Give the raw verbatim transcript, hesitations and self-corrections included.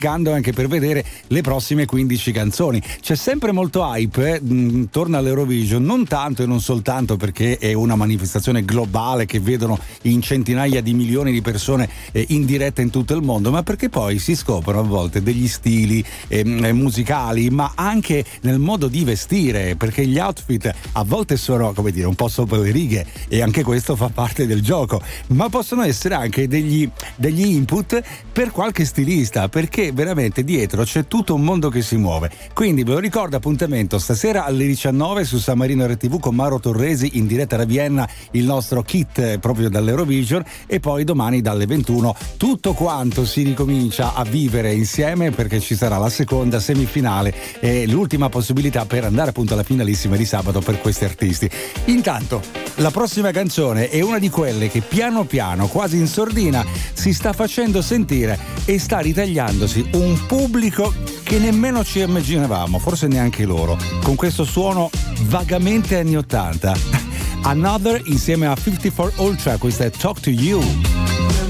cliccando anche per vedere le prossime quindici canzoni. C'è sempre molto hype eh, intorno all'Eurovision, non tanto e non soltanto perché è una manifestazione globale che vedono in centinaia di milioni di persone eh, in diretta in tutto il mondo, ma perché poi si scoprono a volte degli stili eh, musicali, ma anche nel modo di vestire, perché gli outfit a volte sono, come dire, un po' sopra le righe, e anche questo fa parte del gioco, ma possono essere anche degli, degli input per qualche stilista, perché veramente dietro c'è tutto un mondo che si muove. Quindi ve lo ricordo, appuntamento stasera alle diciannove su San Marino R T V con Mauro Torresi in diretta da Vienna, il nostro kit eh, proprio dall'Eurovision, e poi domani dalle ventuno tutto quanto si ricomincia a vivere insieme, perché ci sarà la seconda semifinale e l'ultima possibilità per andare appunto alla finalissima di sabato per questi artisti. Intanto la prossima canzone è una di quelle che piano piano, quasi in sordina, si sta facendo sentire e sta ritagliandosi un pubblico che nemmeno ci immaginavamo, forse neanche loro, con questo suono vagamente anni ottanta. Another insieme a cinquantaquattro Ultra, questa è Talk to You.